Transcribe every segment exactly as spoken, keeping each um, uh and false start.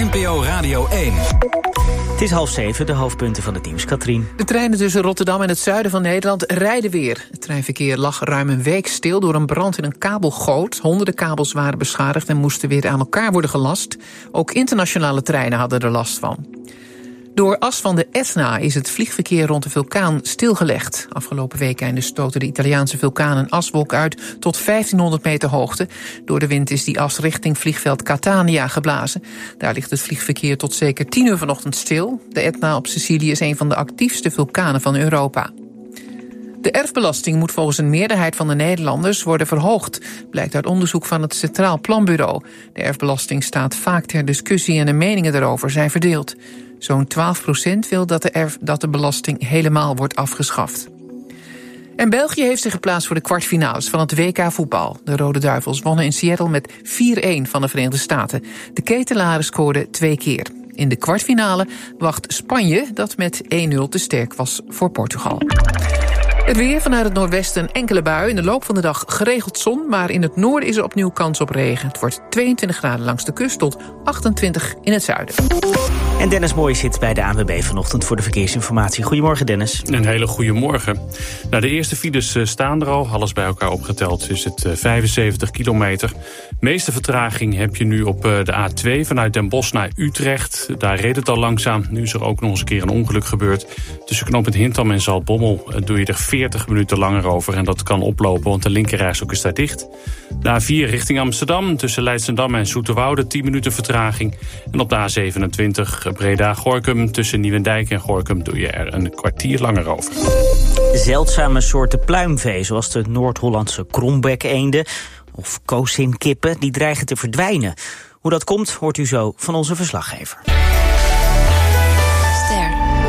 N P O Radio één. Het is half zeven, de hoofdpunten van het nieuws. Katrien. De treinen tussen Rotterdam en het zuiden van Nederland rijden weer. Het treinverkeer lag ruim een week stil door een brand in een kabelgoot. Honderden kabels waren beschadigd en moesten weer aan elkaar worden gelast. Ook internationale treinen hadden er last van. Door as van de Etna is het vliegverkeer rond de vulkaan stilgelegd. Afgelopen weekende stoten de Italiaanse vulkaan een aswolk uit tot vijftienhonderd meter hoogte. Door de wind is die as richting vliegveld Catania geblazen. Daar ligt het vliegverkeer tot zeker tien uur vanochtend stil. De Etna op Sicilië is een van de actiefste vulkanen van Europa. De erfbelasting moet volgens een meerderheid van de Nederlanders worden verhoogd, blijkt uit onderzoek van het Centraal Planbureau. De erfbelasting staat vaak ter discussie en de meningen daarover zijn verdeeld. Zo'n twaalf procent wil dat de, erf, dat de belasting helemaal wordt afgeschaft. En België heeft zich geplaatst voor de kwartfinales van het W K voetbal. De Rode Duivels wonnen in Seattle met vier-een van de Verenigde Staten. De ketelaren scoorden twee keer. In de kwartfinale wacht Spanje, dat met één-nul te sterk was voor Portugal. Het weer vanuit het noordwesten een enkele bui. In de loop van de dag geregeld zon, maar in het noorden is er opnieuw kans op regen. Het wordt tweeëntwintig graden langs de kust tot achtentwintig in het zuiden. En Dennis Mooij zit bij de A N W B vanochtend voor de verkeersinformatie. Goedemorgen, Dennis. Een hele goede morgen. Nou, de eerste files staan er al. Alles bij elkaar opgeteld is het vijfenzeventig kilometer. De meeste vertraging heb je nu op de A twee vanuit Den Bosch naar Utrecht. Daar reed het al langzaam. Nu is er ook nog eens een keer een ongeluk gebeurd. Tussen knooppunt Hintham en Zaltbommel doe je er veertig minuten langer over. En dat kan oplopen, want de linkerrijstrook is daar dicht. De A vier richting Amsterdam. Tussen Leidschendam en Zoeterwoude tien minuten vertraging. En op de A zevenentwintig Breda-Gorinchem. Tussen Nieuwendijk en Gorinchem doe je er een kwartier langer over. Zeldzame soorten pluimvee, zoals de Noord-Hollandse krombekeenden of koolsinkippen, die dreigen te verdwijnen. Hoe dat komt, hoort u zo van onze verslaggever. Ster.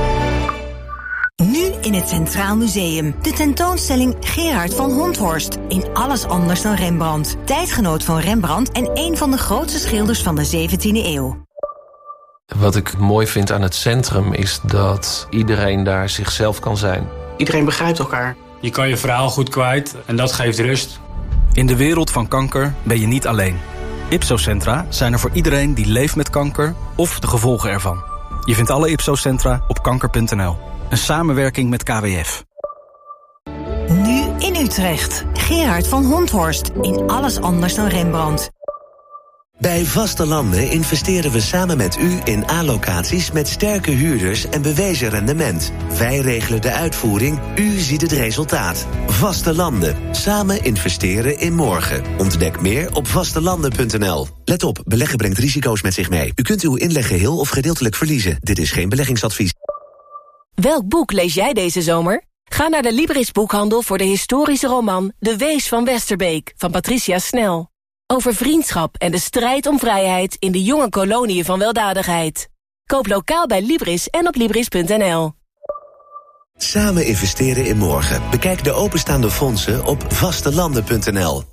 Nu in het Centraal Museum. De tentoonstelling Gerard van Honthorst. In alles anders dan Rembrandt. Tijdgenoot van Rembrandt en een van de grootste schilders van de zeventiende eeuw. Wat ik mooi vind aan het centrum is dat iedereen daar zichzelf kan zijn. Iedereen begrijpt elkaar. Je kan je verhaal goed kwijt en dat geeft rust. In de wereld van kanker ben je niet alleen. Ipsocentra zijn er voor iedereen die leeft met kanker of de gevolgen ervan. Je vindt alle Ipsocentra op kanker punt n l. Een samenwerking met K W F. Nu in Utrecht. Gerard van Honthorst. In alles anders dan Rembrandt. Bij Vaste Landen investeren we samen met u in A-locaties met sterke huurders en bewezen rendement. Wij regelen de uitvoering, u ziet het resultaat. Vaste Landen. Samen investeren in morgen. Ontdek meer op vastelanden punt n l. Let op, beleggen brengt risico's met zich mee. U kunt uw inleg geheel of gedeeltelijk verliezen. Dit is geen beleggingsadvies. Welk boek lees jij deze zomer? Ga naar de Libris Boekhandel voor de historische roman De Wees van Westerbeek van Patricia Snel. Over vriendschap en de strijd om vrijheid in de jonge koloniën van weldadigheid. Koop lokaal bij Libris en op libris punt n l. Samen investeren in morgen. Bekijk de openstaande fondsen op vastelanden punt n l.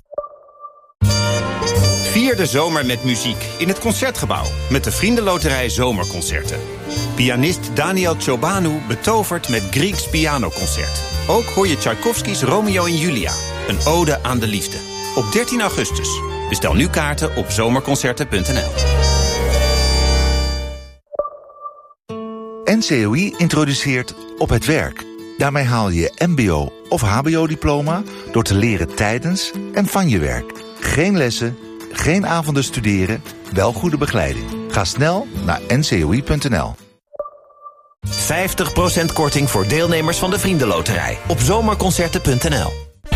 Vier de zomer met muziek in het Concertgebouw met de Vriendenloterij Zomerconcerten. Pianist Daniel Ciobanu betovert met Grieks pianoconcert. Ook hoor je Tchaikovsky's Romeo en Julia, een ode aan de liefde. Op dertien augustus. Bestel nu kaarten op zomerconcerten punt n l. N C O I introduceert Op het Werk. Daarmee haal je je mbo- of hbo-diploma door te leren tijdens en van je werk. Geen lessen, geen avonden studeren, wel goede begeleiding. Ga snel naar n c o i punt n l. vijftig procent korting voor deelnemers van de Vriendenloterij op zomerconcerten punt n l.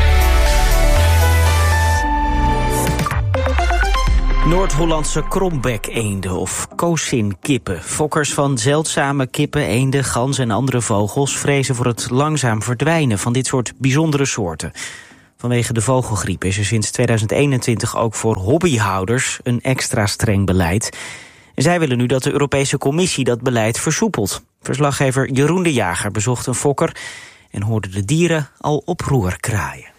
Noord-Hollandse krombekeenden of koolsinkippen. Fokkers van zeldzame kippen, eenden, ganzen en andere vogels vrezen voor het langzaam verdwijnen van dit soort bijzondere soorten. Vanwege de vogelgriep is er sinds tweeduizend eenentwintig ook voor hobbyhouders een extra streng beleid. En zij willen nu dat de Europese Commissie dat beleid versoepelt. Verslaggever Jeroen de Jager bezocht een fokker en hoorde de dieren al op roer kraaien.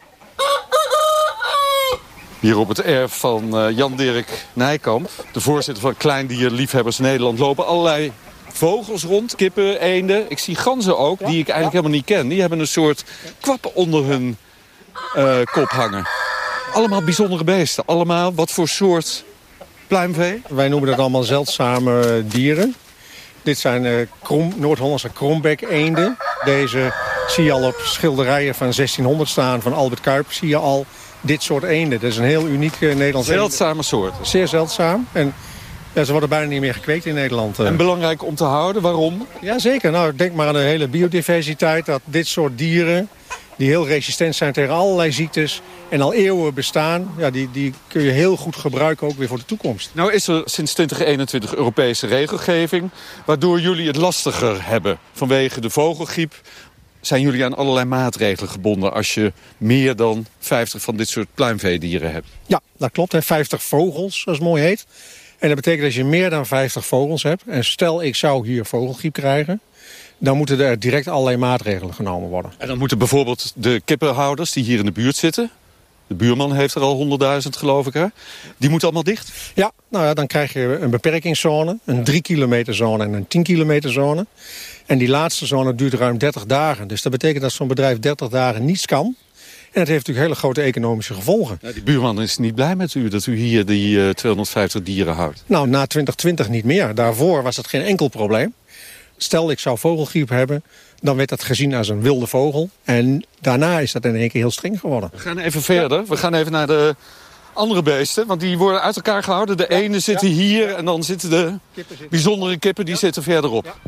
Hier op het erf van uh, Jan-Dirk Nijkamp, de voorzitter van Kleindierliefhebbers Nederland, lopen allerlei vogels rond, kippen, eenden. Ik zie ganzen ook, die ik eigenlijk helemaal niet ken. Die hebben een soort kwap onder hun uh, kop hangen. Allemaal bijzondere beesten. Allemaal wat voor soort pluimvee? Wij noemen dat allemaal zeldzame dieren. Dit zijn uh, krom, Noord-Hollandse krombek-eenden. Deze zie je al op schilderijen van zestienhonderd staan. Van Albert Kuip zie je al dit soort eenden. Dat is een heel uniek uh, Nederlands Zeldzame soort. Zeer zeldzaam. En ja, ze worden bijna niet meer gekweekt in Nederland. En belangrijk om te houden, waarom? Jazeker. Nou, denk maar aan de hele biodiversiteit. Dat dit soort dieren, die heel resistent zijn tegen allerlei ziektes en al eeuwen bestaan, ja, die, die kun je heel goed gebruiken ook weer voor de toekomst. Nou is er sinds twintig eenentwintig Europese regelgeving, waardoor jullie het lastiger hebben. Vanwege de vogelgriep zijn jullie aan allerlei maatregelen gebonden als je meer dan vijftig van dit soort pluimveedieren hebt. Ja, dat klopt. Hè. vijftig vogels, zoals het mooi heet. En dat betekent dat je meer dan vijftig vogels hebt. En stel ik zou hier vogelgriep krijgen, dan moeten er direct allerlei maatregelen genomen worden. En dan moeten bijvoorbeeld de kippenhouders die hier in de buurt zitten, de buurman heeft er al honderdduizend geloof ik, hè? Die moeten allemaal dicht? Ja, nou ja, dan krijg je een beperkingszone, een drie kilometer zone en een tien kilometer zone. En die laatste zone duurt ruim dertig dagen. Dus dat betekent dat zo'n bedrijf dertig dagen niets kan. En dat heeft natuurlijk hele grote economische gevolgen. Ja, die buurman is niet blij met u dat u hier die uh, tweehonderdvijftig dieren houdt. Nou, na twintig twintig niet meer. Daarvoor was dat geen enkel probleem. Stel ik zou vogelgriep hebben, dan werd dat gezien als een wilde vogel. En daarna is dat in één keer heel streng geworden. We gaan even verder. We gaan even naar de andere beesten. Want die worden uit elkaar gehouden. De ene ja, zitten ja. hier en dan zitten de zitten bijzondere kippen die ja. zitten verderop. Ja.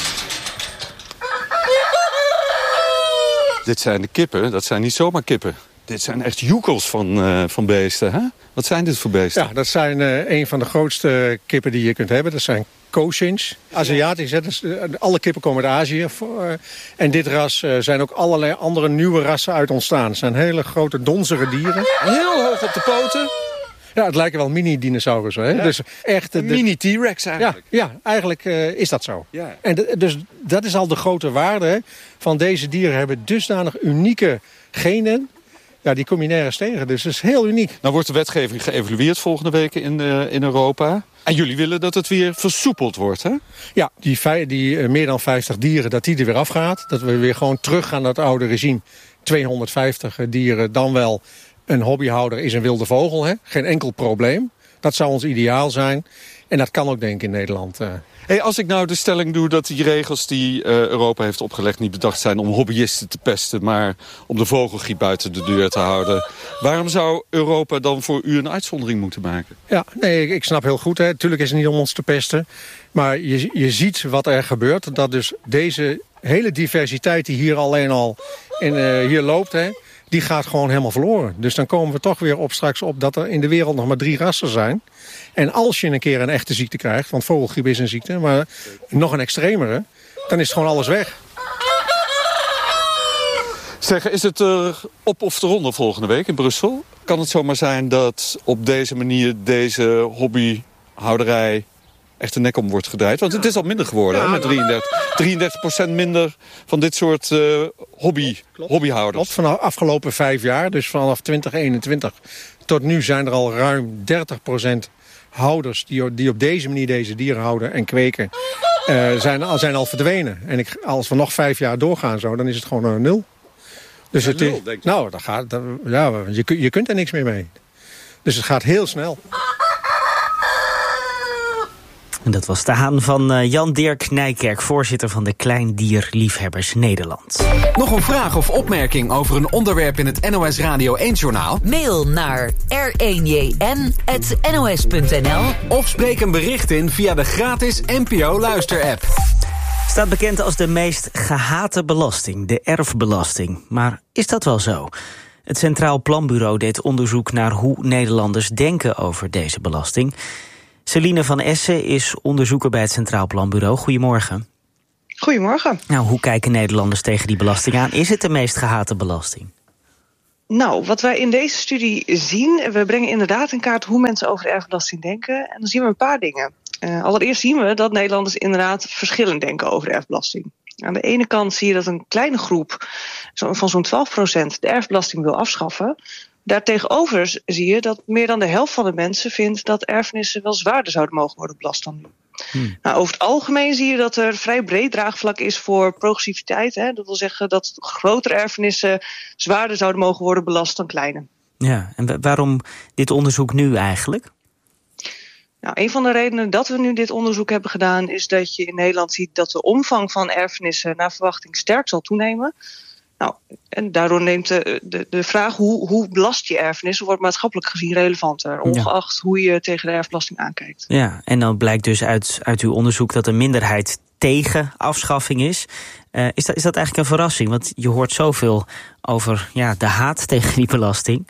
Dit zijn de kippen, dat zijn niet zomaar kippen. Dit zijn echt joekels van, uh, van beesten. Hè? Wat zijn dit voor beesten? Ja, dat zijn uh, een van de grootste kippen die je kunt hebben. Dat zijn Cochins. Aziatisch, hè? Dus, uh, alle kippen komen uit Azië. Uh, en dit ras uh, zijn ook allerlei andere nieuwe rassen uit ontstaan. Het zijn hele grote donzige dieren. Heel hoog op de poten. Ja, het lijken wel mini-dinosaurussen. Hè? Ja. Dus echt, de, mini-T-Rex eigenlijk. Ja, ja eigenlijk uh, is dat zo. Ja. En de, dus dat is al de grote waarde. Hè? Van deze dieren hebben dusdanig unieke genen. Ja, die kom je nergens tegen. Dus dat is heel uniek. Nou wordt de wetgeving geëvalueerd volgende week in, uh, in Europa. En jullie willen dat het weer versoepeld wordt, hè? Ja, die, die uh, meer dan vijftig dieren, dat die er weer afgaat. Dat we weer gewoon teruggaan naar het oude regime. tweehonderdvijftig dieren, dan wel een hobbyhouder is een wilde vogel. Hè? Geen enkel probleem. Dat zou ons ideaal zijn. En dat kan ook denk ik in Nederland. Uh. Hey, als ik nou de stelling doe dat die regels die uh, Europa heeft opgelegd niet bedacht zijn om hobbyisten te pesten, maar om de vogelgriep buiten de deur te houden. Waarom zou Europa dan voor u een uitzondering moeten maken? Ja, nee, ik, ik snap heel goed. Hè. Tuurlijk is het niet om ons te pesten. Maar je, je ziet wat er gebeurt. Dat dus deze hele diversiteit die hier alleen al in, uh, hier loopt, hè, die gaat gewoon helemaal verloren. Dus dan komen we toch weer op straks op dat er in de wereld nog maar drie rassen zijn. En als je een keer een echte ziekte krijgt, want vogelgriep is een ziekte, maar nog een extremere, dan is het gewoon alles weg. Zeg, is het er op of eronder volgende week in Brussel? Kan het zomaar zijn dat op deze manier deze hobbyhouderij echt de nek om wordt gedraaid? Want het is al minder geworden, ja, hè, met drieëndertig, drieëndertig procent minder van dit soort uh, hobby, Klopt. hobbyhouders. Klopt, vanaf de afgelopen vijf jaar, dus vanaf twintig eenentwintig tot nu zijn er al ruim dertig procent houders die, die op deze manier deze dieren houden en kweken, uh, zijn, zijn al verdwenen. En ik, als we nog vijf jaar doorgaan zo, dan is het gewoon een nul. Dus een het, nul, denk je? Nou, dat gaat, dat, ja, je, je kunt er niks meer mee. Dus het gaat heel snel. En dat was de haan van uh, Jan Dirk Nijkerk, voorzitter van de Kleindierliefhebbers Nederland. Nog een vraag of opmerking over een onderwerp in het N O S Radio één-journaal? Mail naar r één j n apenstaartje n o s punt n l of spreek een bericht in via de gratis N P O Luister-app. Staat bekend als de meest gehate belasting, de erfbelasting. Maar is dat wel zo? Het Centraal Planbureau deed onderzoek naar hoe Nederlanders denken over deze belasting. Celine van Essen is onderzoeker bij het Centraal Planbureau. Goedemorgen. Goedemorgen. Nou, hoe kijken Nederlanders tegen die belasting aan? Is het de meest gehate belasting? Nou, wat wij in deze studie zien, we brengen inderdaad in kaart hoe mensen over de erfbelasting denken. En dan zien we een paar dingen. Uh, allereerst zien we dat Nederlanders inderdaad verschillend denken over de erfbelasting. Aan de ene kant zie je dat een kleine groep van zo'n twaalf procent de erfbelasting wil afschaffen. Daartegenover zie je dat meer dan de helft van de mensen vindt dat erfenissen wel zwaarder zouden mogen worden belast dan nu. Hmm. Nou, over het algemeen zie je dat er vrij breed draagvlak is voor progressiviteit. Hè? Dat wil zeggen dat grotere erfenissen zwaarder zouden mogen worden belast dan kleine. Ja, en waarom dit onderzoek nu eigenlijk? Nou, een van de redenen dat we nu dit onderzoek hebben gedaan is dat je in Nederland ziet dat de omvang van erfenissen naar verwachting sterk zal toenemen. Nou, en daardoor neemt de, de, de vraag hoe, hoe belast je erfenissen wordt maatschappelijk gezien relevanter, ongeacht ja. hoe je tegen de erfbelasting aankijkt. Ja, en dan blijkt dus uit, uit uw onderzoek dat een minderheid tegen afschaffing is. Uh, is, dat, is dat eigenlijk een verrassing? Want je hoort zoveel over ja, de haat tegen die belasting.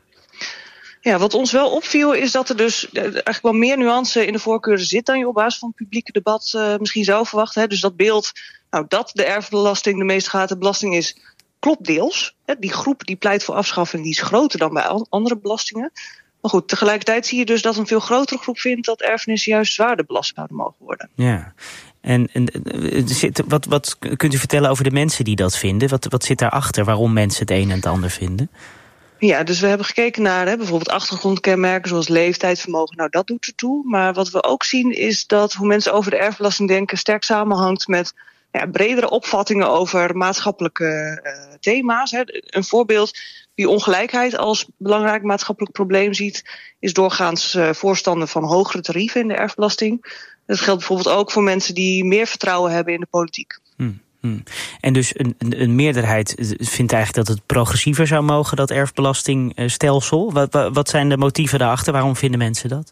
Ja, wat ons wel opviel is dat er dus eigenlijk wel meer nuance in de voorkeuren zit dan je op basis van het publieke debat uh, misschien zou verwachten. Hè. Dus dat beeld, nou, dat de erfbelasting de meest gehate belasting is, klopt deels. Hè. Die groep die pleit voor afschaffing die is groter dan bij andere belastingen. Maar goed, tegelijkertijd zie je dus dat een veel grotere groep vindt dat erfenissen juist zwaarder belast zouden mogen worden. Ja. En, en wat, wat kunt u vertellen over de mensen die dat vinden? Wat, wat zit daarachter? Waarom mensen het een en het ander vinden? Ja, dus we hebben gekeken naar hè, bijvoorbeeld achtergrondkenmerken zoals leeftijd, vermogen. Nou, dat doet ertoe. Maar wat we ook zien is dat hoe mensen over de erfbelasting denken sterk samenhangt met ja, bredere opvattingen over maatschappelijke uh, thema's. Hè. Een voorbeeld, wie ongelijkheid als belangrijk maatschappelijk probleem ziet, is doorgaans uh, voorstander van hogere tarieven in de erfbelasting. Dat geldt bijvoorbeeld ook voor mensen die meer vertrouwen hebben in de politiek. Hmm. Hmm. En dus een, een meerderheid vindt eigenlijk dat het progressiever zou mogen, dat erfbelastingstelsel. Wat, wat zijn de motieven daarachter? Waarom vinden mensen dat?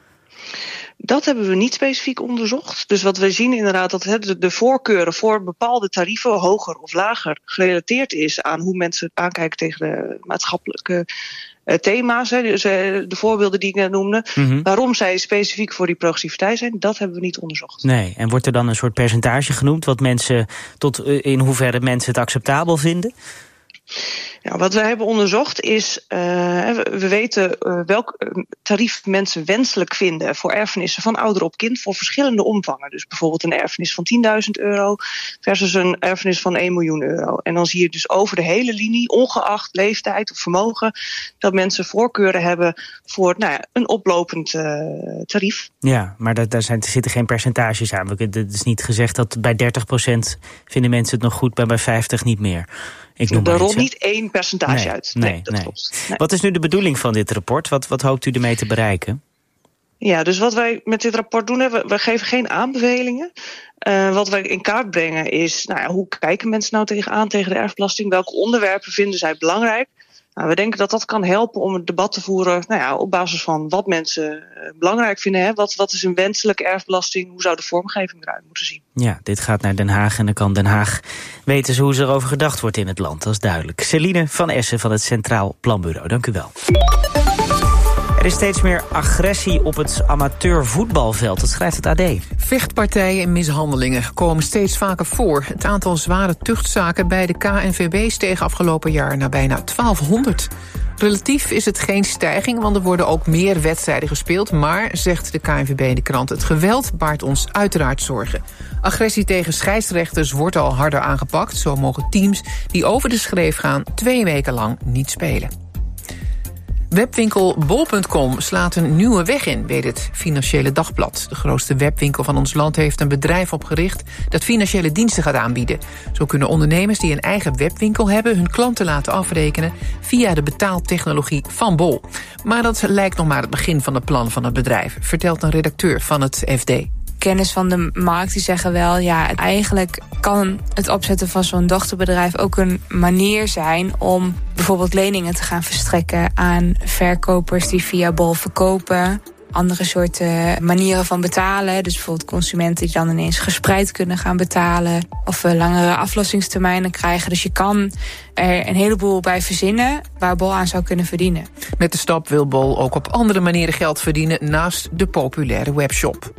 Dat hebben we niet specifiek onderzocht. Dus wat we zien inderdaad dat de, de voorkeuren voor bepaalde tarieven, hoger of lager, gerelateerd is aan hoe mensen aankijken tegen de maatschappelijke uh, thema's. Hè. Dus uh, de voorbeelden die ik net noemde. Mm-hmm. Waarom zij specifiek voor die progressiviteit zijn, dat hebben we niet onderzocht. Nee, en wordt er dan een soort percentage genoemd wat mensen, tot uh, in hoeverre mensen het acceptabel vinden? Ja, wat wij hebben onderzocht is, uh, we weten uh, welk tarief mensen wenselijk vinden voor erfenissen van ouder op kind voor verschillende omvangen. Dus bijvoorbeeld een erfenis van tienduizend euro versus een erfenis van één miljoen euro. En dan zie je dus over de hele linie, ongeacht leeftijd of vermogen, dat mensen voorkeuren hebben voor nou ja, een oplopend uh, tarief. Ja, maar daar, daar zijn, er zitten geen percentages aan. Het is niet gezegd dat bij dertig procent vinden mensen het nog goed, maar bij vijftig niet meer. Er rolt niet één percentage nee, uit. Nee, nee, dat nee. klopt. Nee. Wat is nu de bedoeling van dit rapport? Wat, wat hoopt u ermee te bereiken? Ja, dus wat wij met dit rapport doen, we, we geven geen aanbevelingen. Uh, wat wij in kaart brengen is, nou ja, hoe kijken mensen nou tegenaan tegen de erfbelasting? Welke onderwerpen vinden zij belangrijk? Nou, we denken dat dat kan helpen om het debat te voeren nou ja, op basis van wat mensen uh, belangrijk vinden. Hè? Wat, wat is een wenselijke erfbelasting? Hoe zou de vormgeving eruit moeten zien? Ja, dit gaat naar Den Haag en dan kan Den Haag weten ze hoe ze erover gedacht wordt in het land. Dat is duidelijk. Celine van Essen van het Centraal Planbureau, dank u wel. Er is steeds meer agressie op het amateurvoetbalveld, dat schrijft het A D. Vechtpartijen en mishandelingen komen steeds vaker voor. Het aantal zware tuchtzaken bij de K N V B steeg afgelopen jaar naar bijna twaalfhonderd. Relatief is het geen stijging, want er worden ook meer wedstrijden gespeeld. Maar, zegt de K N V B in de krant, het geweld baart ons uiteraard zorgen. Agressie tegen scheidsrechters wordt al harder aangepakt. Zo mogen teams die over de schreef gaan twee weken lang niet spelen. Webwinkel bol punt com slaat een nieuwe weg in, weet het Financiële Dagblad. De grootste webwinkel van ons land heeft een bedrijf opgericht dat financiële diensten gaat aanbieden. Zo kunnen ondernemers die een eigen webwinkel hebben hun klanten laten afrekenen via de betaaltechnologie van Bol. Maar dat lijkt nog maar het begin van het plan van het bedrijf, vertelt een redacteur van het F D. Kennis van de markt die zeggen wel, ja, eigenlijk kan het opzetten van zo'n dochterbedrijf ook een manier zijn om bijvoorbeeld leningen te gaan verstrekken aan verkopers die via Bol verkopen. Andere soorten manieren van betalen. Dus bijvoorbeeld consumenten die dan ineens gespreid kunnen gaan betalen. Of we langere aflossingstermijnen krijgen. Dus je kan er een heleboel bij verzinnen waar Bol aan zou kunnen verdienen. Met de stap wil Bol ook op andere manieren geld verdienen naast de populaire webshop.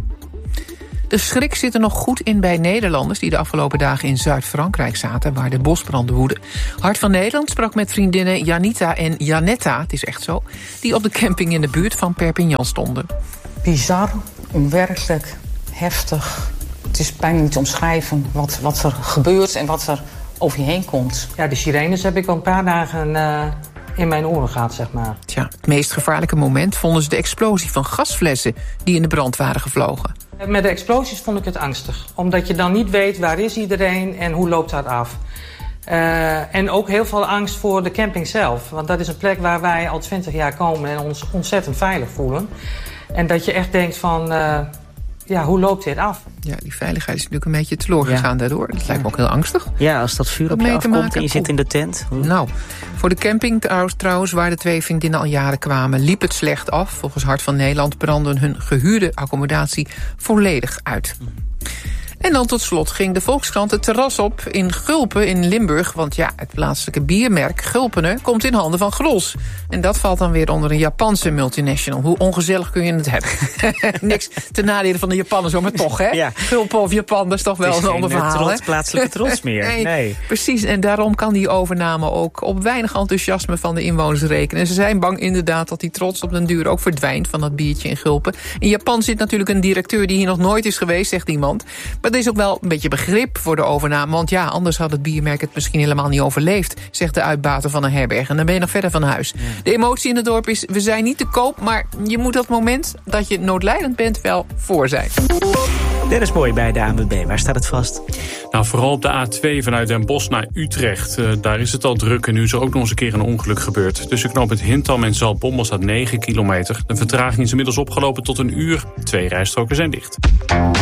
De schrik zit er nog goed in bij Nederlanders die de afgelopen dagen in Zuid-Frankrijk zaten, waar de bosbranden woeden. Hart van Nederland sprak met vriendinnen Janita en Janetta, het is echt zo, die op de camping in de buurt van Perpignan stonden. Bizar, onwerkelijk, heftig. Het is bijna niet te omschrijven wat, wat er gebeurt en wat er over je heen komt. Ja, de sirenes heb ik al een paar dagen uh, in mijn oren gehad, zeg maar. Tja, het meest gevaarlijke moment vonden ze de explosie van gasflessen die in de brand waren gevlogen. Met de explosies vond ik het angstig. Omdat je dan niet weet waar is iedereen en hoe loopt dat af. Uh, en ook heel veel angst voor de camping zelf. Want dat is een plek waar wij al twintig jaar komen en ons ontzettend veilig voelen. En dat je echt denkt van, uh, ja, hoe loopt dit af? Ja, die veiligheid is natuurlijk een beetje teloor gegaan ja. daardoor. Dat lijkt me ook heel angstig. Ja, als dat vuur op je afkomt en je zit in de tent. Oeh. Nou, voor de camping trouwens, waar de twee vriendinnen al jaren kwamen, liep het slecht af. Volgens Hart van Nederland brandde hun gehuurde accommodatie volledig uit. En dan tot slot ging de Volkskrant het terras op in Gulpen in Limburg. Want ja, het plaatselijke biermerk Gulpenen komt in handen van Grols. En dat valt dan weer onder een Japanse multinational. Hoe ongezellig kun je het hebben? Niks ten nadele van de Japanners, maar toch, hè? Ja. Gulpen of Japan, dat is toch wel een ander verhaal, trots, hè? plaatselijke trots meer. nee, nee, precies. En daarom kan die overname ook op weinig enthousiasme van de inwoners rekenen. En ze zijn bang inderdaad dat die trots op den duur ook verdwijnt van dat biertje in Gulpen. In Japan zit natuurlijk een directeur die hier nog nooit is geweest, zegt iemand. Maar er is ook wel een beetje begrip voor de overname. Want ja, anders had het biermerk het misschien helemaal niet overleefd, zegt de uitbater van een herberg. En dan ben je nog verder van huis. Ja. De emotie in het dorp is, we zijn niet te koop, maar je moet dat moment dat je noodlijdend bent wel voor zijn. Dennis Mooi bij de A N W B. Waar staat het vast? Nou, vooral op de A twee vanuit Den Bosch naar Utrecht. Uh, daar is het al druk en nu is er ook nog eens een keer een ongeluk gebeurd. Tussen knooppunt Hintham en Zaltbommel staat negen kilometer. De vertraging is inmiddels opgelopen tot een uur. Twee rijstroken zijn dicht.